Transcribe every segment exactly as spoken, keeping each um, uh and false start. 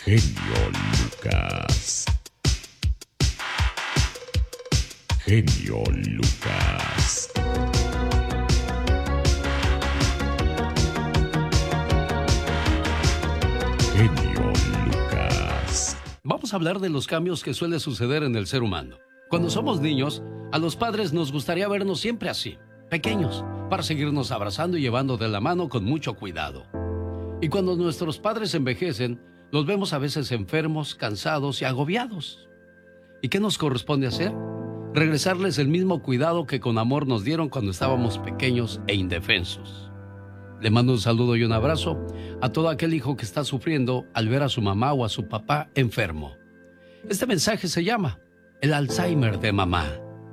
Genio Lucas. Genio Lucas. Genio Lucas. Vamos a hablar de los cambios que suele suceder en el ser humano. Cuando somos niños, a los padres nos gustaría vernos siempre así, pequeños, para seguirnos abrazando y llevando de la mano con mucho cuidado. Y cuando nuestros padres envejecen, los vemos a veces enfermos, cansados y agobiados. ¿Y qué nos corresponde hacer? Regresarles el mismo cuidado que con amor nos dieron cuando estábamos pequeños e indefensos. Le mando un saludo y un abrazo a todo aquel hijo que está sufriendo al ver a su mamá o a su papá enfermo. Este mensaje se llama El Alzheimer de mamá.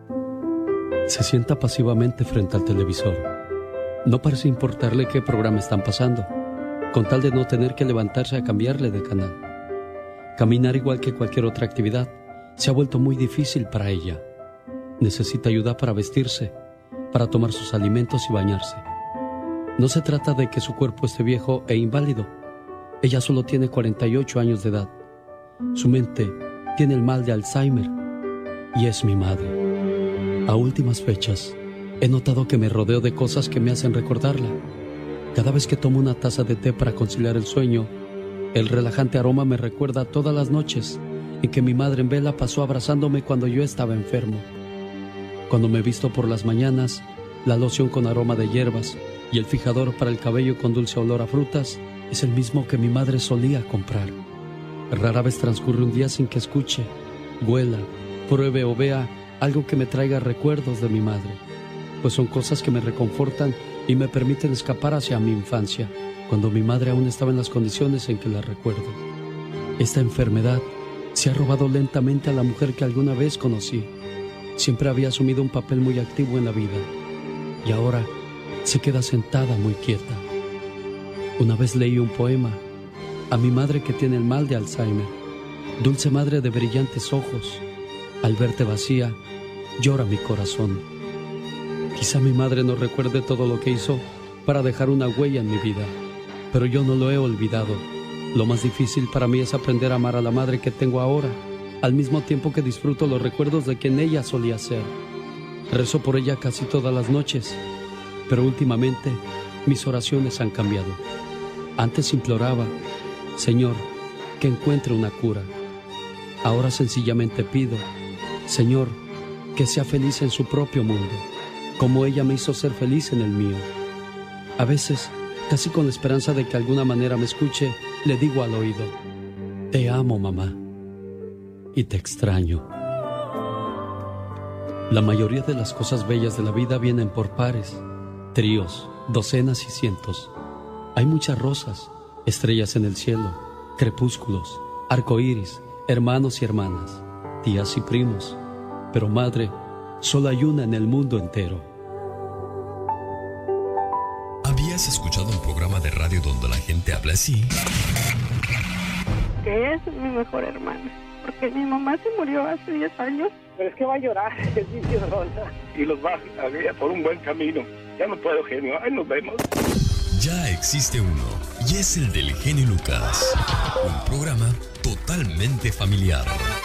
Se sienta pasivamente frente al televisor. No parece importarle qué programa están pasando, con tal de no tener que levantarse a cambiarle de canal. Caminar, igual que cualquier otra actividad, se ha vuelto muy difícil para ella. Necesita ayuda para vestirse, para tomar sus alimentos y bañarse. No se trata de que su cuerpo esté viejo e inválido. Ella solo tiene cuarenta y ocho años de edad. Su mente tiene el mal de Alzheimer y es mi madre. A últimas fechas, he notado que me rodeo de cosas que me hacen recordarla. Cada vez que tomo una taza de té para conciliar el sueño, el relajante aroma me recuerda todas las noches en que mi madre en vela pasó abrazándome cuando yo estaba enfermo. Cuando me visto por las mañanas, la loción con aroma de hierbas y el fijador para el cabello con dulce olor a frutas es el mismo que mi madre solía comprar. Rara vez transcurre un día sin que escuche, huela, pruebe o vea algo que me traiga recuerdos de mi madre, pues son cosas que me reconfortan y me permiten escapar hacia mi infancia, cuando mi madre aún estaba en las condiciones en que la recuerdo. Esta enfermedad se ha robado lentamente a la mujer que alguna vez conocí. Siempre había asumido un papel muy activo en la vida y ahora se queda sentada muy quieta. Una vez leí un poema a mi madre que tiene el mal de Alzheimer. Dulce madre de brillantes ojos, al verte vacía, llora mi corazón. Quizá mi madre no recuerde todo lo que hizo para dejar una huella en mi vida, pero yo no lo he olvidado. Lo más difícil para mí es aprender a amar a la madre que tengo ahora, al mismo tiempo que disfruto los recuerdos de quien ella solía ser. Rezo por ella casi todas las noches, pero últimamente mis oraciones han cambiado. Antes imploraba, Señor, que encuentre una cura. Ahora sencillamente pido, Señor, que sea feliz en su propio mundo, como ella me hizo ser feliz en el mío. A veces, casi con la esperanza de que de alguna manera me escuche, le digo al oído, te amo, mamá, y te extraño. La mayoría de las cosas bellas de la vida vienen por pares, tríos, docenas y cientos. Hay muchas rosas, estrellas en el cielo, crepúsculos, arcoíris, hermanos y hermanas, tías y primos. Pero madre, solo hay una en el mundo entero. ¿Habías escuchado un programa de radio donde la gente habla así? Que es mi mejor hermana, porque mi mamá se murió hace diez años. Pero es que va a llorar, es mi llorona. Y los va a guiar por un buen camino. Ya no puedo, genio. Ay, nos vemos. Ya existe uno, y es el del genio Lucas. Un programa totalmente familiar.